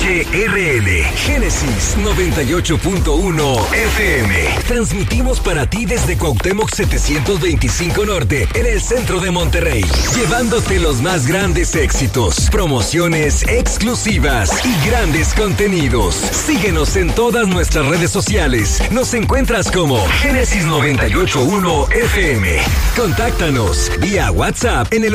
XHRL, Génesis 98.1 FM. Transmitimos para ti desde Cuauhtémoc 725 Norte, en el centro de Monterrey, llevándote los más grandes éxitos, promociones exclusivas y grandes contenidos. Síguenos en todas nuestras redes sociales. Nos encuentras como Génesis 98.1 FM. Contáctanos vía WhatsApp en el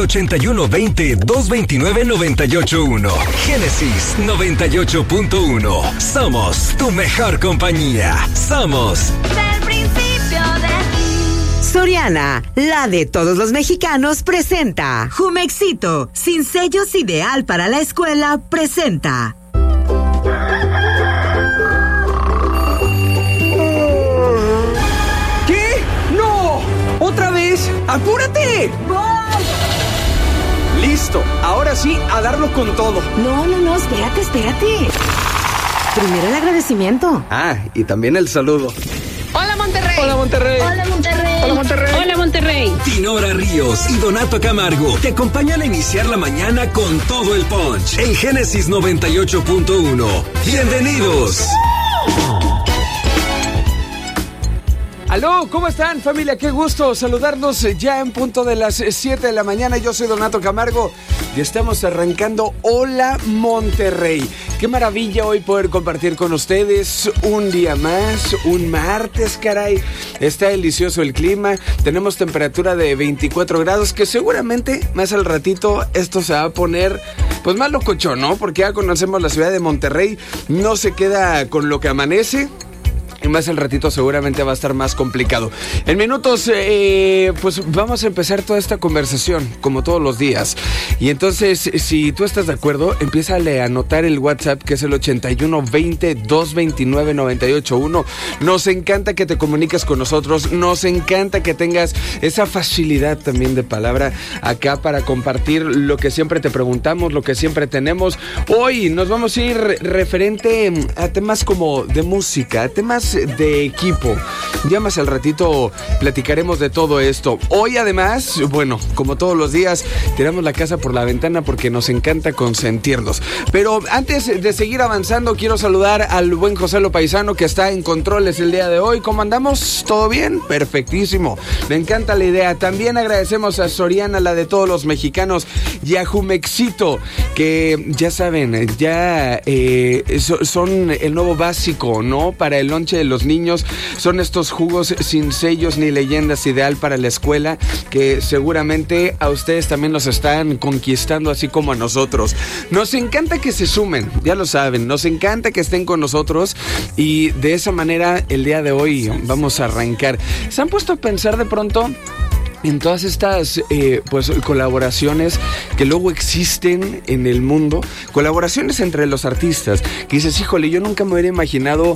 8120-229-981. Génesis 98.1. Somos tu mejor compañía. Somos del principio de ti. Soriana, la de todos los mexicanos, presenta Jumexito, sin sellos, ideal para la escuela, presenta. ¿Qué? ¡No! ¡Otra vez! ¡Apúrate! ¡Voy! Listo, ahora sí, a darlo con todo. No, espérate. Primero el agradecimiento. Ah, y también el saludo. ¡Hola, Monterrey! ¡Hola, Monterrey! ¡Hola, Monterrey! ¡Hola, Monterrey! ¡Hola, Monterrey! Dinora Ríos y Donato Camargo te acompañan a iniciar la mañana con todo el punch en Génesis 98.1. ¡Bienvenidos! Aló, ¿cómo están, familia? Qué gusto saludarlos ya en punto de las 7 de la mañana. Yo soy Donato Camargo y estamos arrancando Hola Monterrey. Qué maravilla hoy poder compartir con ustedes un día más, un martes, caray. Está delicioso el clima, tenemos temperatura de 24 grados, que seguramente más al ratito esto se va a poner pues más locochón, ¿no? Porque ya conocemos la ciudad de Monterrey, no se queda con lo que amanece. Y más al ratito seguramente va a estar más complicado. En minutos, pues vamos a empezar toda esta conversación, como todos los días. Y entonces, si tú estás de acuerdo, empiézale a anotar el WhatsApp, que es el 8120-229-981. Nos encanta que te comuniques con nosotros. Nos encanta que tengas esa facilidad también de palabra acá para compartir lo que siempre te preguntamos, lo que siempre tenemos. Hoy nos vamos a ir referente a temas como de música, a temas de equipo. Ya más al ratito platicaremos de todo esto. Hoy además, bueno, como todos los días, tiramos la casa por la ventana porque nos encanta consentirnos. Pero antes de seguir avanzando, quiero saludar al buen José Lo Paisano, que está en controles el día de hoy. ¿Cómo andamos? ¿Todo bien? Perfectísimo. Me encanta la idea. También agradecemos a Soriana, la de todos los mexicanos, y a Jumexito, que ya saben, ya son el nuevo básico, ¿no? Para el lonche de los niños. Son estos jugos sin sellos ni leyendas, ideal para la escuela, que seguramente a ustedes también los están conquistando, así como a nosotros. Nos encanta que se sumen, ya lo saben, nos encanta que estén con nosotros, y de esa manera el día de hoy vamos a arrancar. ¿Se han puesto a pensar de pronto en todas estas pues colaboraciones que luego existen en el mundo? Colaboraciones entre los artistas, que dices, híjole, yo nunca me hubiera imaginado,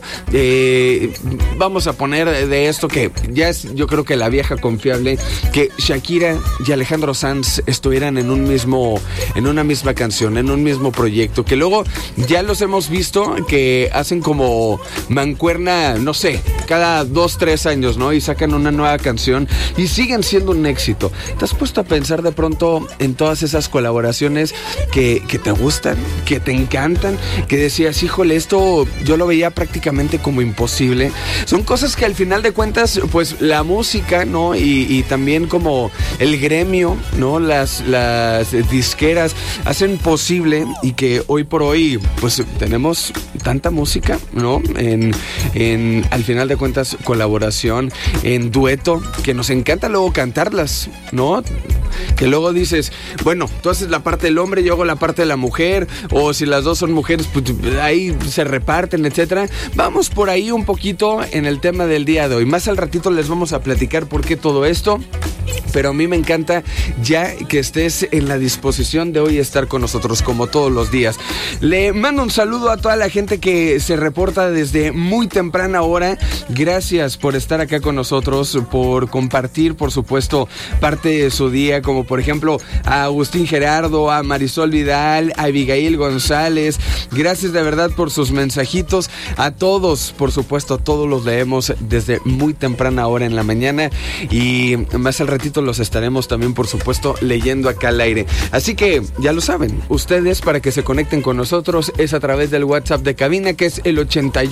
vamos a poner de esto que ya es, yo creo que la vieja confiable, que Shakira y Alejandro Sanz estuvieran en una misma canción, en un mismo proyecto, que luego ya los hemos visto que hacen como mancuerna, no sé, cada 2-3 años, ¿no? Y sacan una nueva canción y siguen siendo un éxito. ¿Te has puesto a pensar de pronto en todas esas colaboraciones que te gustan, que te encantan, que decías, híjole, esto yo lo veía prácticamente como imposible? Son cosas que al final de cuentas, pues la música, ¿no? Y también como el gremio, ¿no? Las disqueras hacen posible, y que hoy por hoy pues tenemos tanta música, ¿no? Al final de cuentas, colaboración, en dueto, que nos encanta luego cantarlas, ¿no? Que luego dices, bueno, tú haces la parte del hombre, yo hago la parte de la mujer, o si las dos son mujeres, pues ahí se reparten, etcétera. Vamos por ahí un poquito en el tema del día de hoy. Más al ratito les vamos a platicar por qué todo esto, pero a mí me encanta ya que estés en la disposición de hoy estar con nosotros como todos los días. Le mando un saludo a toda la gente que se reporta desde muy temprana hora. Gracias por estar acá con nosotros, por compartir, por supuesto, parte de su día día, como por ejemplo a Agustín Gerardo, a Marisol Vidal, a Abigail González. Gracias de verdad por sus mensajitos. A todos, por supuesto, todos los leemos desde muy temprana hora en la mañana y más al ratito los estaremos también, por supuesto, leyendo acá al aire. Así que ya lo saben, ustedes para que se conecten con nosotros es a través del WhatsApp de cabina, que es el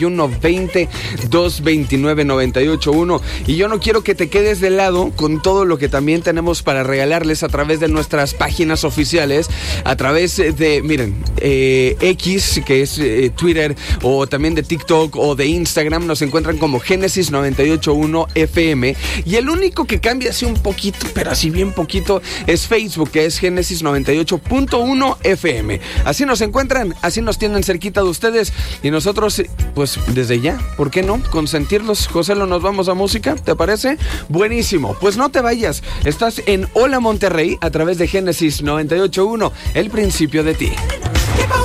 8120-229-981. Y yo no quiero que te quedes de lado con todo lo que también tenemos para regalarles a través de nuestras páginas oficiales, a través de, miren, X, que es Twitter, o también de TikTok o de Instagram. Nos encuentran como Génesis 98.1 FM. Y el único que cambia así un poquito, pero así bien poquito, es Facebook, que es Génesis 98.1 FM. Así nos encuentran, así nos tienen cerquita de ustedes. Y nosotros, pues desde ya, ¿por qué no? Consentirlos. Joselo, nos vamos a música, ¿te parece? Buenísimo. Pues no te vayas. Estás en Hola Monterrey a través de Génesis 98.1, el principio de ti.